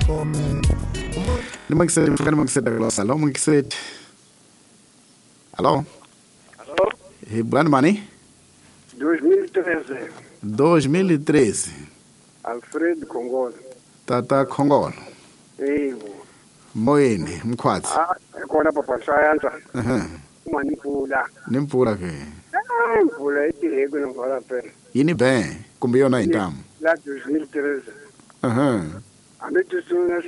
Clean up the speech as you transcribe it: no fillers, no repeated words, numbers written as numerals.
Nimakisete mfukani makisete kalo salo makisete. Alô? Alô? Bwana mani? 2013. 2013. Alfred Khongolo. Tata Khongolo. Yebo. Moyeni mkhwathi. Khona papa Shayanza. Uma nimpfula ke. Imvula itiheke nomvala phela. Yini be kumbe yona intamu? La 2013. Angithi sona